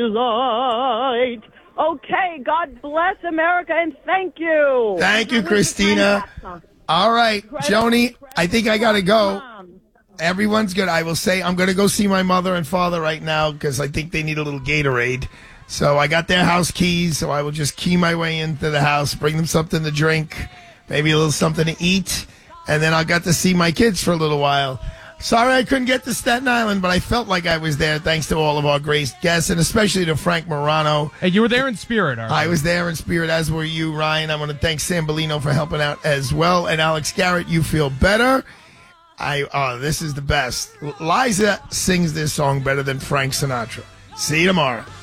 light. Okay, God bless America, and thank you. Thank you, Christina. All right, Joni, I think I got to go. Everyone's good. I will say I'm going to go see my mother and father right now because I think they need a little Gatorade. So I got their house keys, so I will just key my way into the house, bring them something to drink, maybe a little something to eat, and then I'll get to see my kids for a little while. Sorry I couldn't get to Staten Island, but I felt like I was there thanks to all of our great guests, and especially to Frank Morano. Hey, you were there in spirit, aren't you? I was there in spirit, as were you, Ryan. I want to thank Sam Bellino for helping out as well, and Alex Garrett, you feel better. This is the best. Liza sings this song better than Frank Sinatra. See you tomorrow.